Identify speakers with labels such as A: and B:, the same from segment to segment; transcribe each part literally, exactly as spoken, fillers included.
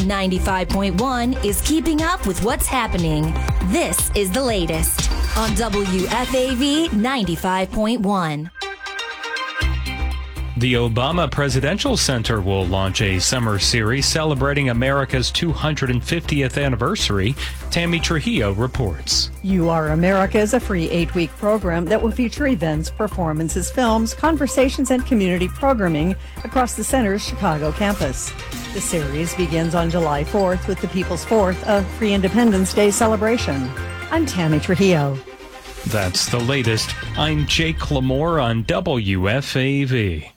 A: ninety-five point one is keeping up with what's happening. This is the latest on W F A V ninety-five point one.
B: The Obama Presidential Center will launch a summer series celebrating America's two hundred fiftieth anniversary. Tammy Trujillo reports.
C: You Are America is a free eight-week program that will feature events, performances, films, conversations, and community programming across the center's Chicago campus. The series begins on July fourth with the People's Fourth, a free Independence Day celebration. I'm Tammy Trujillo.
B: That's the latest. I'm Jake Lamore on W F A V.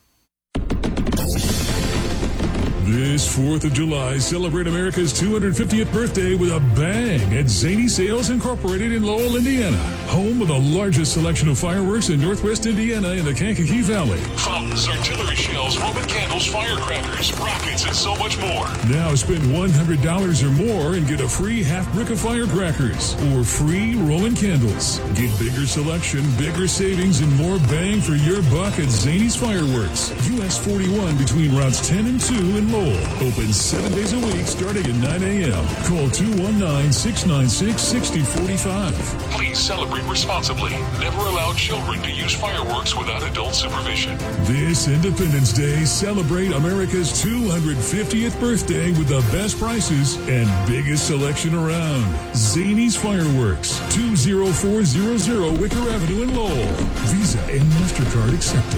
D: This fourth of July, celebrate America's two hundred fiftieth birthday with a bang at Zany Sales Incorporated in Lowell, Indiana. Home of the largest selection of fireworks in Northwest Indiana in the Kankakee Valley. Fountains, artillery shells, Roman candles, firecrackers, rockets, and so much more. Now spend one hundred dollars or more and get a free half brick of firecrackers or free Roman candles. Get bigger selection, bigger savings, and more bang for your buck at Zany's Fireworks. U S forty-one between routes ten and two in Lowell. Open seven days a week starting at nine a.m. Call two one nine, six nine six, six zero four five. Please celebrate responsibly. Never allow children to use fireworks without adult supervision. This Independence Day, celebrate America's two hundred fiftieth birthday with the best prices and biggest selection around. Zany's Fireworks, two zero four zero zero Wicker Avenue in Lowell. Visa and MasterCard accepted.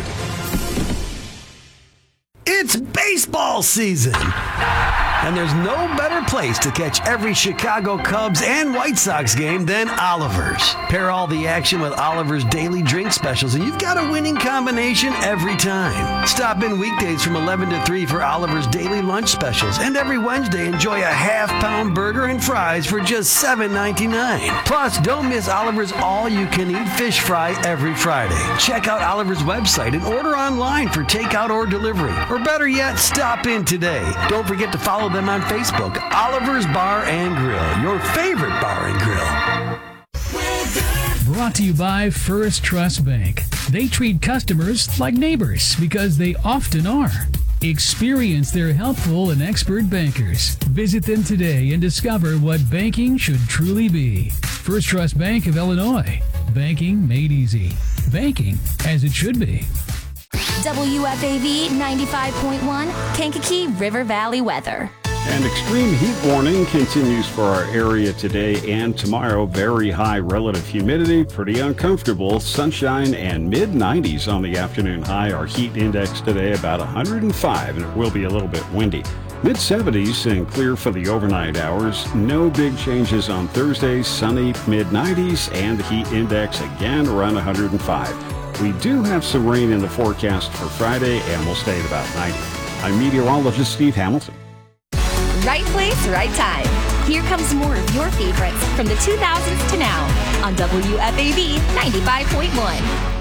E: It's baseball season, and there's no better place to catch every Chicago Cubs and White Sox game than Oliver's. Pair all the action with Oliver's daily drink specials, and you've got a winning combination every time. Stop in weekdays from eleven to three for Oliver's daily lunch specials, and every Wednesday enjoy a half-pound burger and fries for just seven ninety-nine. Plus, don't miss Oliver's all-you-can-eat fish fry every Friday. Check out Oliver's website and order online for takeout or delivery. Or better yet, stop in today. Don't forget to follow them on Facebook, Oliver's Bar and Grill, your favorite bar and grill.
F: Brought to you by First Trust Bank. They treat customers like neighbors because they often are. Experience their helpful and expert bankers. Visit them today and discover what banking should truly be. First Trust Bank of Illinois. Banking made easy. Banking as it should be.
A: W F A V ninety-five point one, Kankakee River Valley weather.
G: An extreme heat warning continues for our area today and tomorrow. Very high relative humidity, pretty uncomfortable. Sunshine and mid nineties on the afternoon high. Our heat index today about one hundred five, and it will be a little bit windy. mid seventies and clear for the overnight hours. No big changes on Thursday. Sunny mid nineties, and the heat index again around one hundred five. We do have some rain in the forecast for Friday, and we'll stay at about ninety. I'm meteorologist Steve Hamilton.
A: Right place, right time. Here comes more of your favorites from the two thousands to now on W F A V ninety-five point one.